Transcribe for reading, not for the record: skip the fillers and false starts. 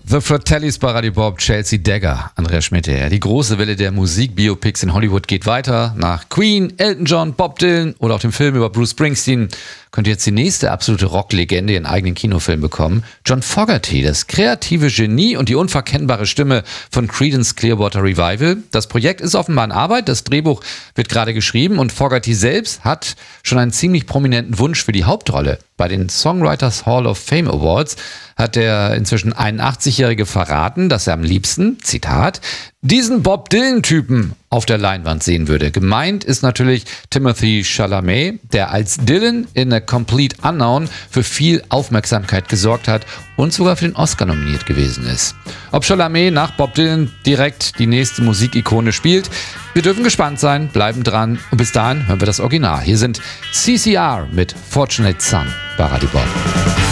The Fratellis bei Radio Bob, Chelsea Dagger, Andreas Schmidt. Die große Welle der Musikbiopics in Hollywood geht weiter. Nach Queen, Elton John, Bob Dylan oder auch dem Film über Bruce Springsteen könnte jetzt die nächste absolute Rocklegende ihren eigenen Kinofilm bekommen. John Fogerty, das kreative Genie und die unverkennbare Stimme von Creedence Clearwater Revival. Das Projekt ist offenbar in Arbeit, das Drehbuch wird gerade geschrieben und Fogerty selbst hat schon einen ziemlich prominenten Wunsch für die Hauptrolle. Bei den Songwriters Hall of Fame Awards hat der inzwischen 81-Jährige verraten, dass er am liebsten, Zitat, diesen Bob Dylan-Typen auf der Leinwand sehen würde. Gemeint ist natürlich Timothée Chalamet, der als Dylan in A Complete Unknown für viel Aufmerksamkeit gesorgt hat und sogar für den Oscar nominiert gewesen ist. Ob Chalamet nach Bob Dylan direkt die nächste Musikikone spielt, wir dürfen gespannt sein, bleiben dran und bis dahin hören wir das Original. Hier sind CCR mit Fortunate Son bei Radio Bob.